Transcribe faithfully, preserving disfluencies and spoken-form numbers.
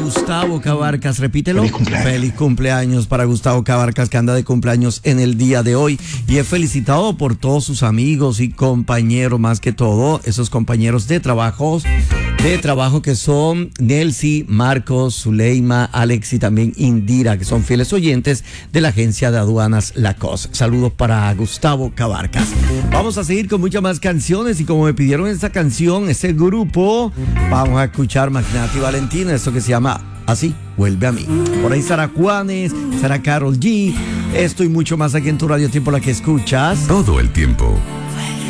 Gustavo Cabarcas, repítelo. Feliz cumpleaños. Feliz cumpleaños para Gustavo Cabarcas, que anda de cumpleaños en el día de hoy. Y es felicitado por todos sus amigos y compañeros, más que todo, esos compañeros de trabajos, de trabajo que son Nelcy, Marcos, Zuleima, Alex y también Indira, que son fieles oyentes de la agencia de aduanas La Cos. Saludos para Gustavo Cabarcas. Vamos a seguir con muchas más canciones y como me pidieron esta canción, este grupo, vamos a escuchar Magnati Valentina, esto que se llama Así Vuelve a Mí. Por ahí Sara Juanes, Sara Carol G. Esto y mucho más aquí en tu Radio Tiempo, la que escuchas todo el tiempo.